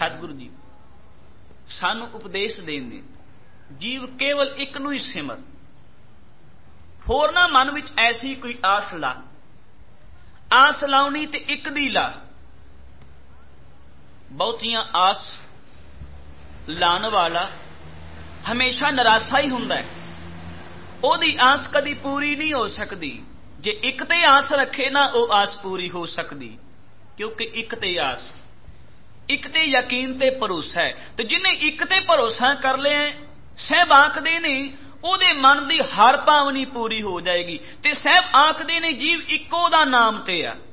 ਰਾਜਗੁਰੂ ਜੀ ਸਾਨੂੰ ਉਪਦੇਸ਼ ਦੇਂਦੇ, ਜੀਵ ਕੇਵਲ ਇੱਕ ਨੂੰ ਹੀ ਸਿਮਰ, ਹੋਰ ਨਾ ਮਨ ਵਿੱਚ ਐਸੀ ਕੋਈ ਆਸ ਲਾ, ਆਸ ਲਾਉਣੀ ਤੇ ਇੱਕ ਦੀ ਲਾ। ਬਹੁਤੀਆਂ ਆਸ ਲਾਉਣ ਵਾਲਾ ਹਮੇਸ਼ਾ ਨਿਰਾਸ਼ਾ ਹੀ ਹੁੰਦਾ ਹੈ, ਉਹਦੀ ਆਸ ਕਦੀ ਪੂਰੀ ਨਹੀਂ ਹੋ ਸਕਦੀ। ਜੇ ਇੱਕ ਤੇ ਆਸ ਰੱਖੇ ਨਾ, ਉਹ ਆਸ ਪੂਰੀ ਹੋ ਸਕਦੀ, ਕਿਉਂਕਿ ਇੱਕ ਤੇ ਆਸ, ਇੱਕ ਤੇ ਯਕੀਨ ਤੇ ਭਰੋਸਾ ਹੈ। ਤੇ ਜਿਹਨੇ ਇੱਕ ਤੇ ਭਰੋਸਾ ਕਰ ਲਿਆ, ਸਾਹਿਬ ਆਖਦੇ ਨੇ ਉਹਦੇ ਮਨ ਦੀ ਹਰ ਭਾਵਨੀ ਪੂਰੀ ਹੋ ਜਾਏਗੀ। ਤੇ ਸਾਹਿਬ ਆਖਦੇ ਨੇ ਜੀਵ ਇੱਕੋ ਦਾ ਨਾਮ ਤੇ ਆ,